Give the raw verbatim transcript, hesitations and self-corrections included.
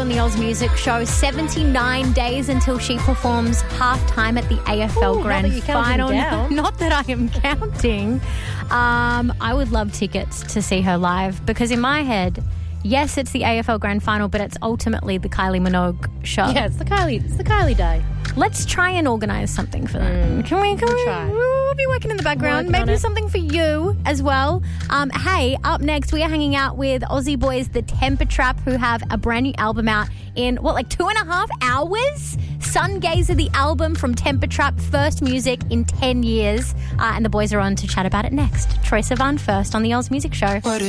on the Oz Music Show. seventy-nine days until she performs halftime at the A F L Ooh, Grand not that you're counting Final. down. Not that I am counting. Um, I would love tickets to see her live because in my head, yes, it's the A F L Grand Final, but it's ultimately the Kylie Minogue show. Yeah, it's the Kylie. It's the Kylie day. Let's try and organise something for that. Mm. Can we? Can We'll we? try. We'll be working in the background. Working on Maybe it. something for you as well. Um, hey, up next, we are hanging out with Aussie boys, The Temper Trap, who have a brand new album out in, what, like two and a half hours? Sungazer, the album from Temper Trap, first music in ten years. Uh, and the boys are on to chat about it next. Troye Sivan first on the Oz Music Show. What